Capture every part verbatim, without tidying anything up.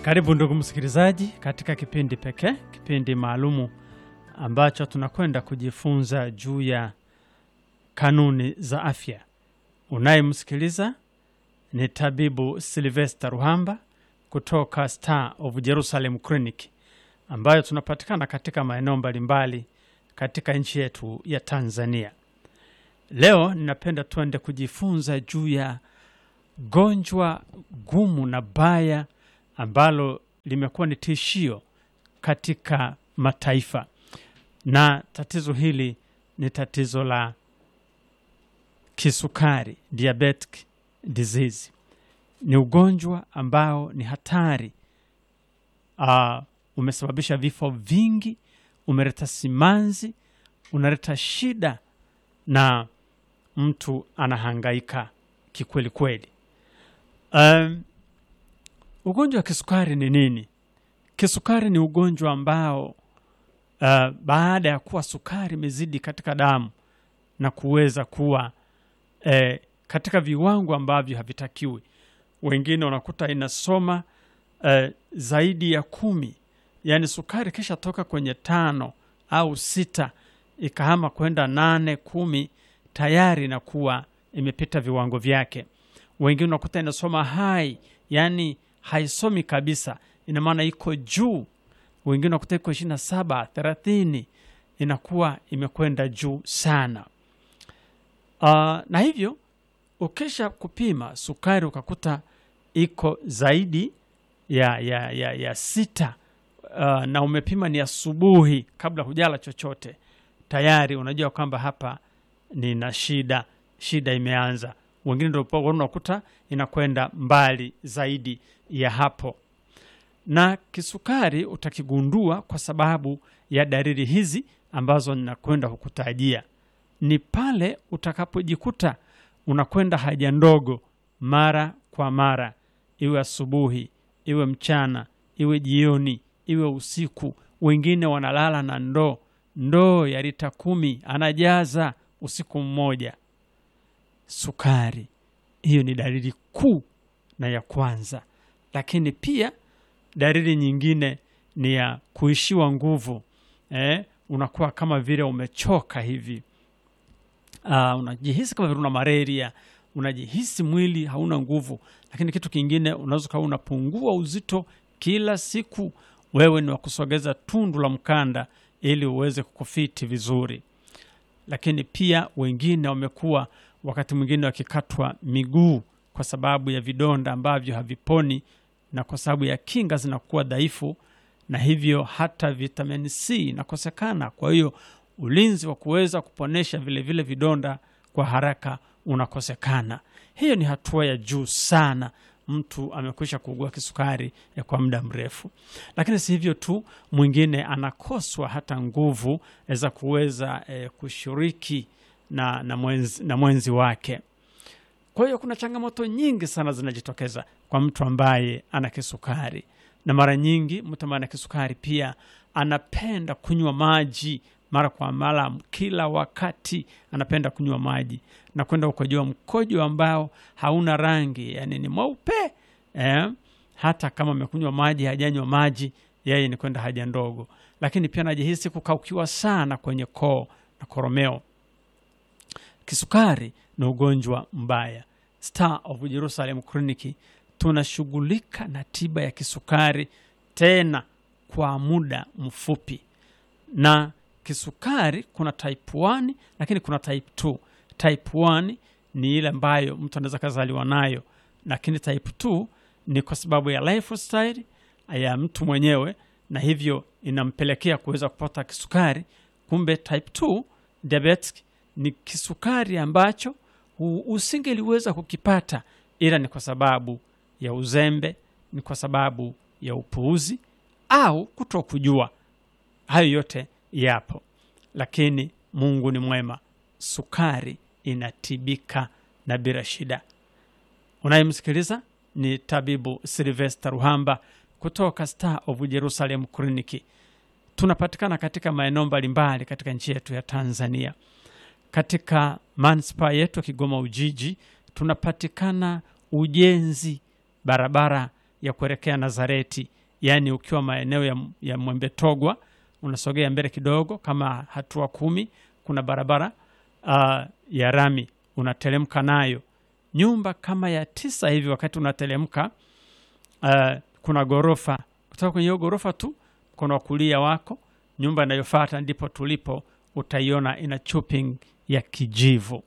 Karibu ndugu msikilizaji katika kipindi pekee, kipindi maalumu ambacho tunakwenda kujifunza juu ya kanuni za afya. Unayemsikiliza ni tabibu Sylvester Ruhamba kutoka Star of Jerusalem Clinic, ambayo tunapatikana katika maeneo mbalimbali katika nchi yetu ya Tanzania. Leo ninapenda tuende kujifunza juu ya gonjwa gumu na baya ambalo limekuwa ni tishio katika mataifa. Na tatizo hili ni tatizo la kisukari, diabetic disease. Ni ugonjwa ambao ni hatari. Uh, umesababisha vifo vingi, umeleta simanzi, unaleta shida na mtu anahangaika kikweli kweli. Um, ugonjwa wa kisukari ni nini? Kisukari ni ugonjwa ambao uh, baada ya kuwa sukari imezidi katika damu na kuweza kuwa eh, katika viwango ambavyo havitakiwi. Wengine wanakuta inasoma eh, zaidi ya kumi. Yani sukari kisha toka kwenye tano au sita ikahama kwenda nane, kumi, tayari inakuwa imepita viwango vyake. Wengine wanakuta inasoma high, yani haisomi kabisa, ina maana iko juu. Wengine wanakuta iko ishirini na saba, thelathini, inakuwa imekwenda juu sana. Uh, na hivyo ukisha kupima sukari ukakuta iko zaidi ya ya ya, ya sita, uh, na umepima ni asubuhi kabla hujala chochote, tayari unajua kwamba hapa nina shida, shida imeanza. Wengine ndio unakuta inakwenda mbali zaidi ya hapo. Na kisukari utakigundua kwa sababu ya dalili hizi ambazo ninakwenda kukutajia. Ni pale utakapojikuta unakwenda haja ndogo mara kwa mara, iwe asubuhi, iwe mchana, iwe jioni, iwe usiku. Wengine wanalala na ndoo, ndoo ya lita kumi anajaza usiku mmoja. Sukari, hiyo ni dalili kuu na ya kwanza. Lakini pia dalili nyingine ni ya kuishiwa nguvu. Eh, unakuwa kama vile umechoka hivi. Uh, unajihisi kama vile una malaria, unajihisi mwili hauna nguvu. Lakini kitu kingine, unaweza kuwa unapungua uzito kila siku. Wewe ni wa kusogeza tundu la mkanda ili uweze kukufiti vizuri. Lakini pia wengine wamekuwa wakati mwingine wakikatwa miguu kwa sababu ya vidonda ambavyo haviponi na kwa sababu ya kinga zinakuwa dhaifu, na hivyo hata vitamin C inakosekana. Kwa hiyo ulinzi wa kuweza kuponesha vile vile vidonda kwa haraka unakosekana. Hiyo ni hatua ya juu sana. Mtu amekwisha kuugua kisukari ya kwa muda mrefu. Lakini si hivyo tu, mwingine anakoswa hata nguvu za kuweza eh, kushiriki na, na, mwenzi, na mwenzi wake. Kwa hiyo kuna changamoto nyingi sana zinajitokeza kwa mtu ambaye ana kisukari. Na mara nyingi mtu ambaye ana kisukari pia anapenda kunywa maji mara kwa mara, kila wakati anapenda kunywa maji na kwenda ukojoa mkojo ambao hauna rangi, yani ni mweupe. Eh, hata kama amekunywa maji hajanywa maji, yeye ni kwenda haja ndogo. Lakini pia anajihisi kukaukiwa sana kwenye koo na koromeo. Kisukari ni ugonjwa mbaya. Star of Jerusalem Clinic tunashughulika na tiba ya kisukari tena kwa muda mfupi. Na kisukari kuna type one lakini kuna type two. Type one ni ile ambayo mtu anaweza kuzaliwa nayo, lakini type two ni kwa sababu ya lifestyle ya mtu mwenyewe, na hivyo inampelekea kuweza kupata kisukari. Kumbe type two diabetic ni kisukari ambacho usingeliweza kukipata, ila ni kwa sababu ya uzembe, ni kwa sababu ya upuuzi au kutokujua. Hayo yote yapo, lakini Mungu ni mwema. Sukari inatibika na bila shida. Unayemsikiliza ni tabibu Sylvester Ruhamba kutoka Star of Jerusalem Clinic. Tunapatikana katika maeneo mbalimbali katika nchi yetu ya Tanzania. Katika manispaa yetu Kigoma Ujiji tunapatikana Ujenzi, barabara ya kuelekea Nazareti, yani ukiwa maeneo ya, ya Mwembe Togwa unasogea mbele kidogo kama hatua kumi, kuna barabara uh, ya rami unatelemka nayo nyumba kama ya tisa hivi. Wakati unatelemka uh, kuna gorofa, kutoka kwenye hiyo gorofa tu mkono wa kulia wako nyumba inayofuata ndipo tulipo, utaiona ina chopping ya kijivu.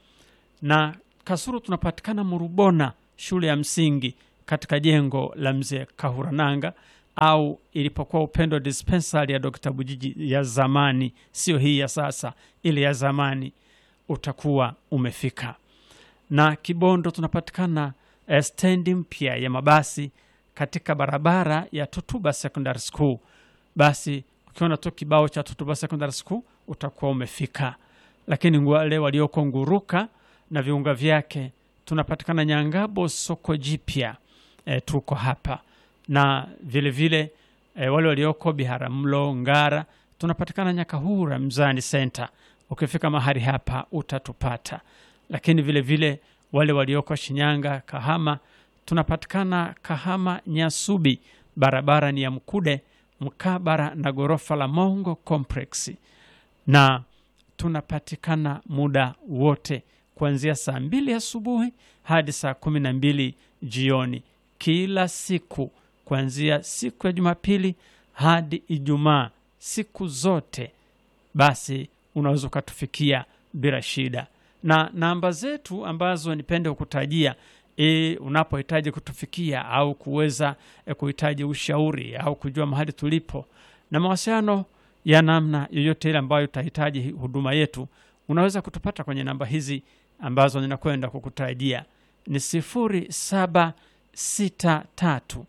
Na Kasulu tunapatikana Murubona shule ya msingi katika jengo la mzee Kahurananga, au ilipokuwa Upendo dispensary ya Dokta Bujiji ya zamani, sio hii ya sasa, ile ya zamani, utakuwa umefika. Na Kibondo tunapatikana eh, stendi mpya ya mabasi katika barabara ya Tutuba Secondary School. Basi ukiona tu kibao cha Tutuba Secondary School utakuwa umefika. Lakini wale walioko Nguruka na viunga vyake tunapatikana Nyangabo soko jipya, e, tuko hapa. Na vile vile e, wale walioko Biharamulo Ngara tunapatikana Nyakahura Mzani Center. Ukifika mahali hapa utatupata. Lakini vile vile wale walioko Shinyanga Kahama tunapatikana Kahama Nyasubi, barabara ni ya Mkude mkabara na gorofa la Mongo Complex. Na tunapatikana muda wote kuanzia saa mbili asubuhi hadi saa kumi na mbili jioni kila siku, kuanzia siku ya Jumapili hadi Ijumaa, siku zote. Basi unaweza kutufikia bila shida. Na namba zetu ambazo nipende kukutajia e, unapohitaji kutufikia au kuweza e, kuhitaji ushauri au kujua mahali tulipo na mawasiliano ya namna yoyote ile ambayo utahitaji huduma yetu, unaweza kutupata kwenye namba hizi ambazo ninakwenda kukutajia. Ni sifuri saba sita tatu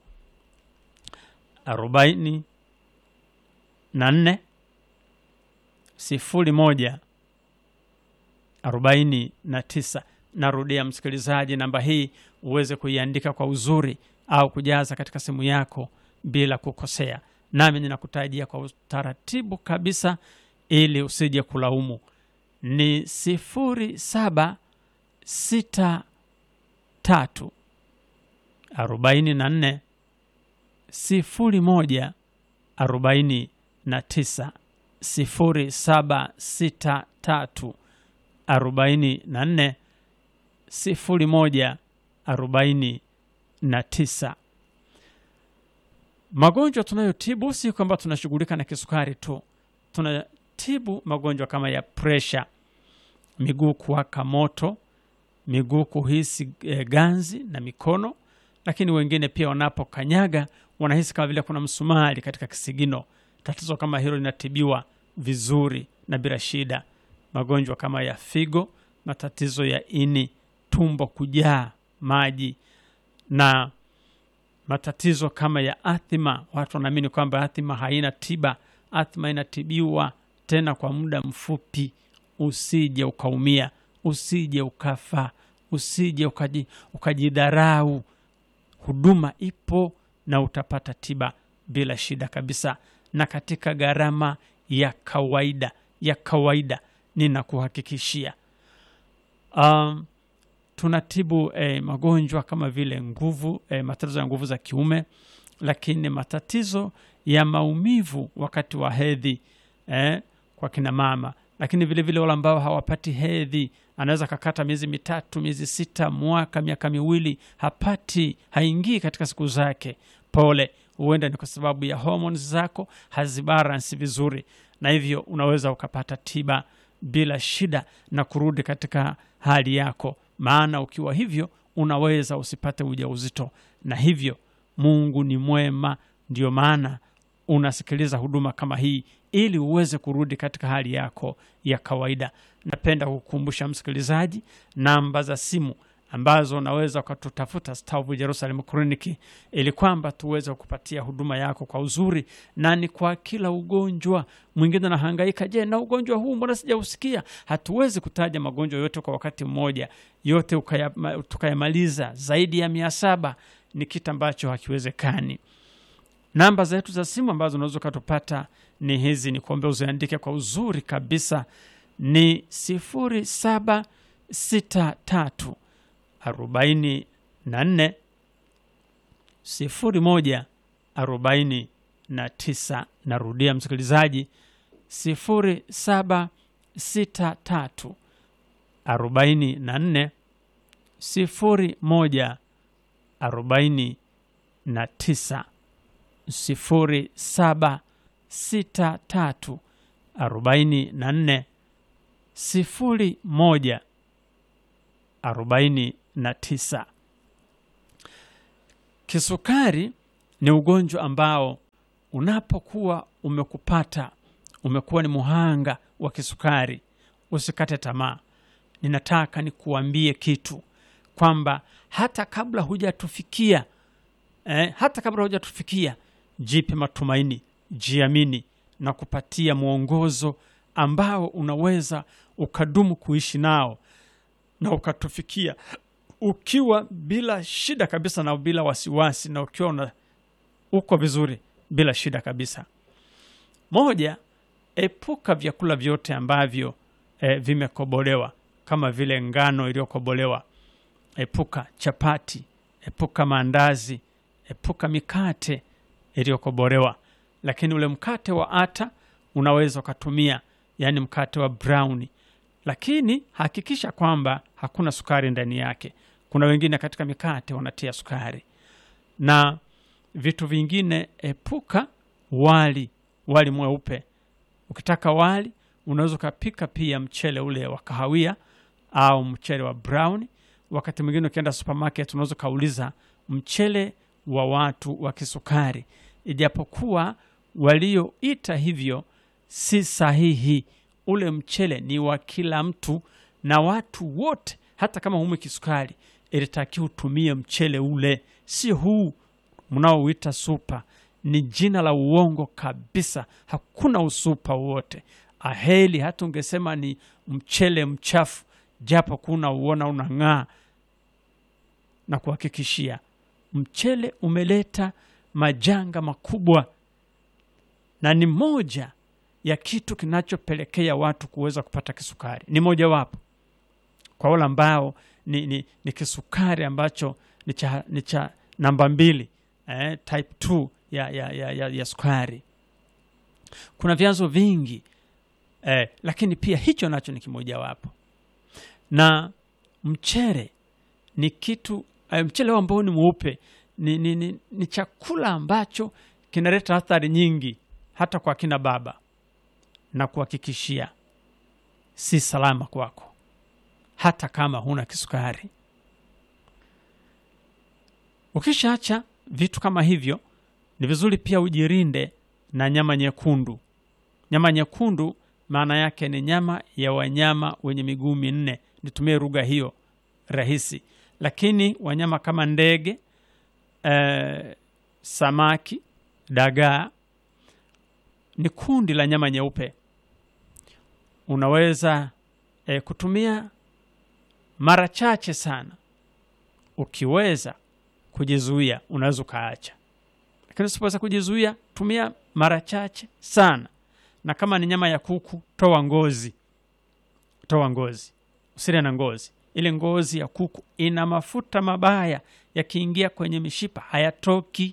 arobaini na nne sifuri moja arobaini na tisa. Narudia msikilizaji, namba hii uweze kuiandika kwa uzuri au kujaza katika simu yako bila kukosea. Nami ninakutajia kwa utaratibu kabisa ili usije kulaumu. Ni sifuri saba sita tatu arobaini na nne sifuri moja arobaini na tisa. Sifuri saba sita tatu arobaini na nne sifuri moja arobaini na tisa. Magonjwa tunayotibu si kwamba tunashughulika na kisukari tu. Tunatibu magonjwa kama ya pressure, miguu kuwaka moto, miguu kuhisi e, ganzi na mikono. Lakini wengine pia wanapokanyaga wanahisi kama vile kuna msumari katika kisigino. Tatizo kama hilo linatibiwa vizuri na bila shida. Magonjwa kama ya figo, matatizo ya ini, tumbo kujaa maji, na matatizo kama ya athma. Watu wanaamini kwamba athma haina tiba. Athma inatibiwa tena kwa muda mfupi. Usije ukaumia, usije ukafa, usije ukaji, ukajidharau. Huduma ipo na utapata tiba bila shida kabisa, na katika gharama ya kawaida ya kawaida ninakuhakikishia. Um, tunatibu eh, magonjwa kama vile nguvu, eh, matatizo ya nguvu za kiume, lakini matatizo ya maumivu wakati wa hedhi eh, kwa kina mama. Lakini vile vile wale ambao hawapati hedhi, anaweza kakata miezi mitatu, miezi sita, mwaka, miaka miwili, hapati, haingii katika siku zake. Pole, huenda ni kwa sababu ya hormones zako hazibalance vizuri, na hivyo unaweza ukapata tiba bila shida na kurudi katika hali yako. Maana ukiwa hivyo unaweza usipate ujauzito, na hivyo Mungu ni mwema. Ndio maana unasikiliza huduma kama hii ili uweze kurudi katika hali yako ya kawaida. Napenda kukumbusha msikilizaji namba za simu ambazo unaweza kututafuta Stavu Jerusalem Clinic ili kwamba tuweze kukupatia huduma yako kwa uzuri, na ni kwa kila ugonjwa. Mwingine anahangaika, je, na ugonjwa huu mbona sijausikia? Hatuwezi kutaja magonjwa yote kwa wakati mmoja, yote ukaya, tukayamaliza zaidi ya mia saba. Ni kitu ambacho hakiwezekani. Namba zetu za simu ambazo unaweza kutupata ni hizi, ni kuombe uziandike kwa uzuri kabisa. Ni sifuri saba sita tatu arobaini na nne sifuri moja arobaini na tisa. Narudia msikilizaji, sifuri saba sita tatu arobaini na nne sifuri moja arobaini na tisa, sifuri saba sita tatu arobaini na nne sifuri moja arobaini na tisa. Kisukari ni ugonjwa ambao unapokuwa umekupata, umekuwa ni muhanga wa kisukari, usikate tamaa. Ninataka nikuambie kitu kwamba hata kabla hujatufikia eh, hata kabla hujatufikia, jipe matumaini, jiamini na kupatia mwongozo ambao unaweza ukadumu kuishi nao na ukatufikia ukiwa bila shida kabisa na bila wasiwasi, na ukiwa una uko vizuri bila shida kabisa. Moja, epuka vyakula vyote ambavyo eh, vimekobolewa kama vile ngano iliyokobolewa. Epuka chapati, epuka maandazi, epuka mikate iliyokobolewa. Lakini ule mkate wa ata unaweza kutumia, yani mkate wa brownie, lakini hakikisha kwamba hakuna sukari ndani yake. Kuna wengine katika mikate wanatia sukari. Na vitu vingine, epuka wali, wali mweupe. Ukitaka wali, unaweza kupika pia mchele ule wa kahawia au mchele wa brown. Wakati mwingine ukienda supermarket unaweza kauliza mchele wa watu wa kisukari, ijapokuwa walioita hivyo si sahihi. Ule mchele ni wa kila mtu na watu wote, hata kama humu kisukari ilitakiwa utumie mchele ule, si huu mnaoita super. Ni jina la uongo kabisa, hakuna usupa wote. Aheli hata ungesema ni mchele mchafu, japo kuna uona unang'aa, na kuhakikishia mchele umeleta majanga makubwa, na ni moja ya kitu kinachopelekea watu kuweza kupata kisukari. Ni moja wapo kwa wale ambao ni, ni, ni kisukari ambacho ni cha, ni cha namba mbili, eh, type two ya, ya, ya, ya, ya sukari. Kuna vyanzo vingi, eh, lakini pia hicho nacho ni kimoja wapo. Na mchele ni kitu, eh, mchele ambao ni mweupe ni, ni, ni, ni chakula ambacho kinaleta athari nyingi hata kwa kina baba, na kuhakikishia si salama kwako hata kama huna kisukari. Ukishaacha vitu kama hivyo, ni vizuri pia ujirinde na nyama nyekundu. Nyama nyekundu maana yake ni nyama ya wanyama wenye miguu minne. Nitumie lugha hiyo rahisi. Lakini wanyama kama ndege, eh, samaki, dagaa ni kundi la nyama nyeupe. Unaweza eh, kutumia mara chache sana. Ukiweza kujizuia unaweza kaacha, lakini usipoweza kujizuia tumia mara chache sana. Na kama ni nyama ya kuku, toa ngozi, toa ngozi, usile na ngozi. Ile ngozi ya kuku ina mafuta mabaya, yakiingia kwenye mishipa hayatoki.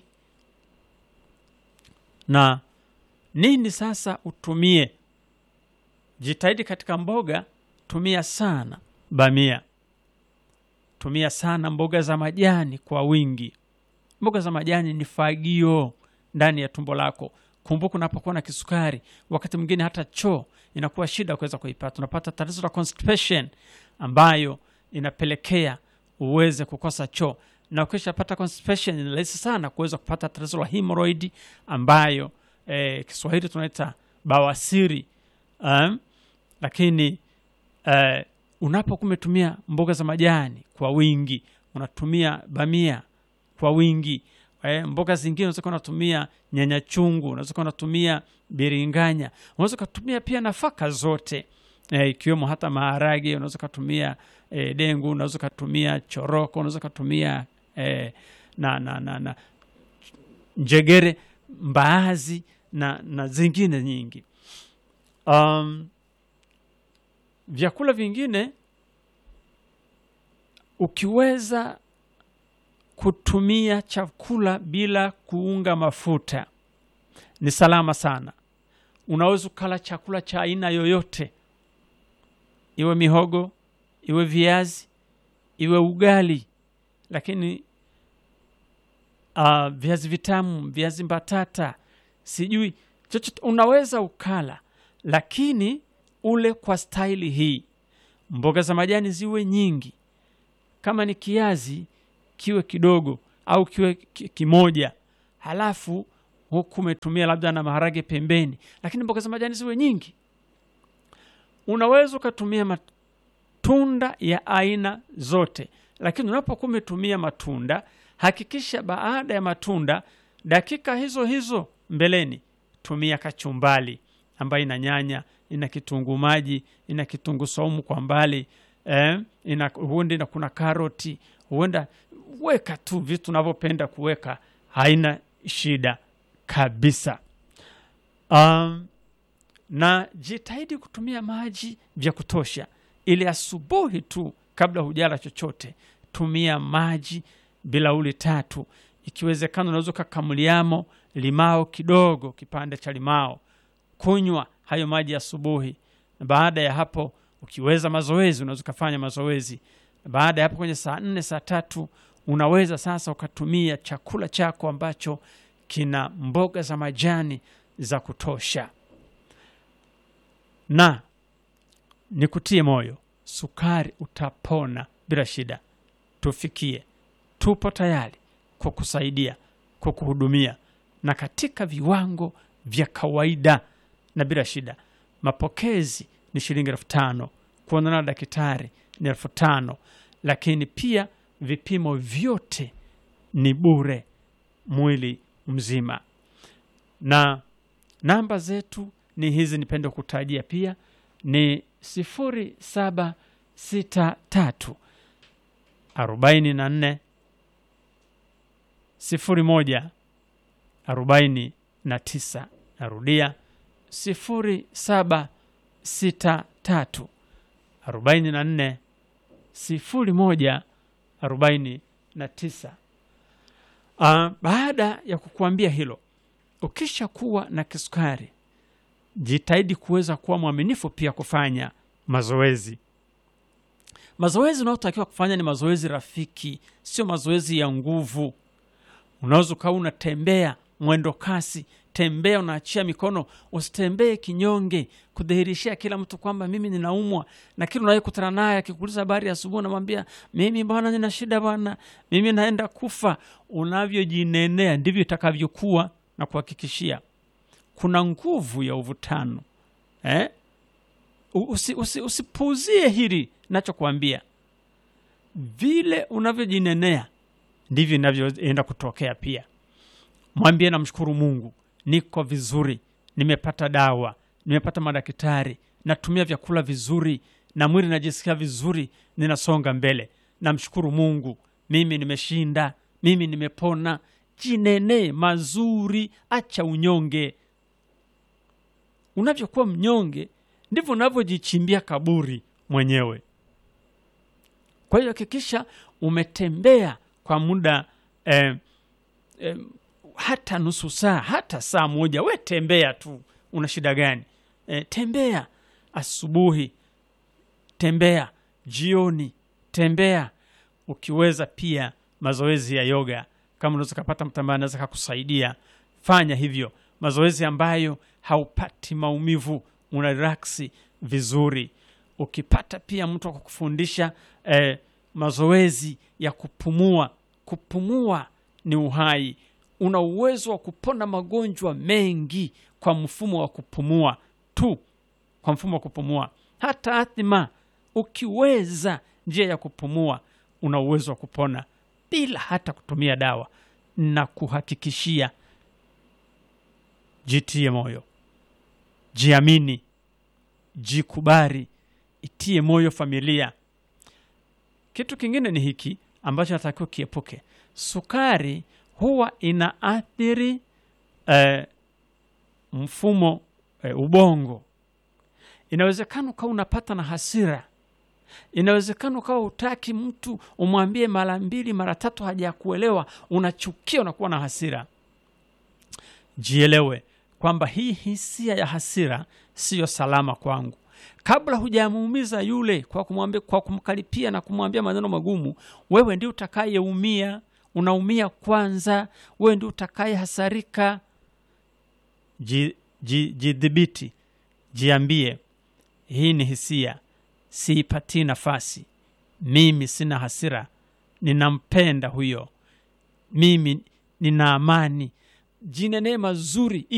Na nini sasa utumie? Jitahidi katika mboga, tumia sana bamia, tumia sana mboga za majani kwa wingi. Mboga za majani ni fagio ndani ya tumbo lako. Kumbuka unapokuwa na kisukari, wakati mwingine hata choo inakuwa shida kuweza kuipata. Unapata tatizo la constipation ambayo inapelekea uweze kukosa choo. Na ukishapata constipation, ni rahisi sana kuweza kupata tatizo la hemorrhoid ambayo eh, Kiswahili tunaita bawasiri. Um, lakini eh, unapokuwa umetumia mboga za majani kwa wingi, unatumia bamia kwa wingi, eh, mboga zingine unaweza kutumia nyanya chungu, unaweza kutumia biringanya, unaweza kutumia pia nafaka zote, eh, ikiwemo hata maharage, unaweza kutumia eh, dengu, unaweza kutumia choroko, unaweza kutumia eh, na, na, na, na njegere, mbaazi na, na zingine nyingi. Um, vyakula vingine ukiweza kutumia chakula bila kuunga mafuta ni salama sana. Unaweza kula chakula cha aina yoyote, iwe mihogo, iwe viazi, iwe ugali, lakini uh, viazi vitamu, viazi mbatata, sijui chochote unaweza ukala, lakini ule kwa staili hii. Mboga za majani ziwe nyingi. Kama ni kiazi kiwe kidogo au kiwe kimoja, halafu huku umetumia labda na maharage pembeni, lakini mboga za majani ziwe nyingi. Unaweza ukatumia matunda ya aina zote, lakini unapokuwa umetumia matunda, hakikisha baada ya matunda dakika hizo hizo mbeleni tumia kachumbali ambayo ina nyanya, ina kitunguu maji, ina kitunguu saumu kwa mbali, eh, ina huenda na kuna karoti, huenda weka tu vitu unavyopenda kuweka, haina shida kabisa. Um, na jitahidi kutumia maji vya kutosha, ili asubuhi tu kabla hujala chochote tumia maji bilauli tatu. Ikiwezekana unaweza kukamuliamo limao kidogo, kipande cha limao, kunywa hayo maji asubuhi. Baada ya hapo ukiweza mazoezi unaweza kufanya mazoezi. Baada ya hapo kwenye saa nne saa tatu unaweza sasa ukatumia chakula chako ambacho kina mboga za majani za kutosha. Na nikutie moyo, sukari utapona bila shida. Tufikie, tupo tayari kukusaidia, kukuhudumia, na katika viwango vya kawaida na bila shida. Mapokezi ni shilingi elfu tano, kuonana na daktari ni elfu tano, lakini pia vipimo vyote ni bure mwili mzima. Na namba zetu ni hizi, nipende kutajia pia, ni sifuri saba sita tatu arobaini na nne sifuri moja arobaini na tisa. Narudia, sifuri saba sita tatu arobaini na nne sifuri moja arobaini na tisa. Uh, baada ya kukuambia hilo, ukisha kuwa na kisukari, jitahidi kuweza kuwa mwaminifu pia kufanya mazoezi. Mazoezi unayotakiwa kufanya ni mazoezi rafiki, sio mazoezi ya nguvu. Unaweza kuwa unatembea mwendo kasi, tembea unaachia mikono, usitembee kinyonge kudhihirishia kila mtu kwamba mimi ninaumwa. Na kila unayekutana naye akikuuliza habari asubuhi unamwambia mimi bwana nina shida bwana, mimi naenda kufa. Unavyojinenea ndivyo itakavyokuwa, na kuhakikishia kuna nguvu ya uvutano. Eh? Usi, usi, usipuuzie hili ninachokuambia. Vile unavyojinenea ndivyo inavyoenda kutokea pia. Mwambie na mshukuru Mungu, niko vizuri, nimepata dawa, nimepata madaktari, natumia vyakula vizuri, na mwili najisikia vizuri, ninasonga mbele. Na mshukuru Mungu, mimi nimeshinda, mimi nimepona. Jinene mazuri, acha unyonge. Unavyokuwa mnyonge ndivyo unavyojichimbia kaburi mwenyewe. Kwa hiyo hakikisha umetembea kwa muda eh, eh, hata nusu saa, hata saa moja. We tembea tu, una shida gani? Eh, tembea asubuhi, tembea jioni, tembea. Ukiweza pia mazoezi ya yoga, kama unaweza kupata mtu ambaye anaweza kukusaidia, fanya hivyo. Mazoezi ambayo haupati maumivu, una relax vizuri. Ukipata pia mtu akakufundisha eh, mazoezi ya kupumua. Kupumua ni uhai. Una uwezo wa kupona magonjwa mengi kwa mfumo wa kupumua tu, kwa mfumo wa kupumua. Hata athma, ukiweza njia ya kupumua, una uwezo wa kupona bila hata kutumia dawa. Na kuhakikishia, jitie moyo, jiamini, jikubali, itie moyo familia. Kitu kingine ni hiki ambacho natakiwa kiepuke. Sukari huwa inaathiri eh, mfumo eh, ubongo. Inawezekana kama unapata na hasira, Inawezekana ukawa hutaki mtu umwambie mara mbili mara tatu hajakuelewa, unachukia, unakuwa na hasira. Jielewe kwamba hii hisia ya hasira sio salama kwangu. Kabla hujamuumiza yule kwa kumwambia, kwa kumkaripia na kumwambia maneno magumu, wewe ndiye utakayeumia. Unaumia kwanza, wewe ndiye utakaye hasarika. Jidhibiti, jiambie hii ni hisia, siipati nafasi. Mimi sina hasira, ninampenda huyo, mimi nina amani. Jinenee mazuri